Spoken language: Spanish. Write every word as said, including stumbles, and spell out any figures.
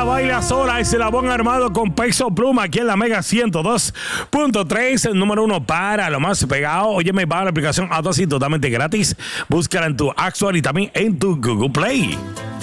baila sola, es el Abón Armado con Peso Pluma aquí en la Mega ciento dos punto tres, el número uno para lo más pegado. Oye, me va a la aplicación Audacy totalmente gratis. Búscala en tu App Store y también en tu Google Play.